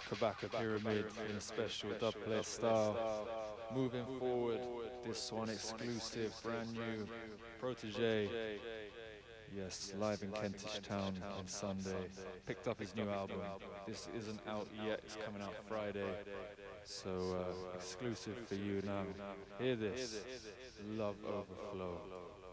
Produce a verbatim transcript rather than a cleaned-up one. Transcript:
Kabaka Pyramid in a special dubplate style. Moving forward, this one exclusive, brand new, Protege. Yes, live in Kentish Town on Sunday. Picked up his new album. This isn't out yet, it's coming out Friday. So uh, exclusive for you now. Hear this, Love Overflow.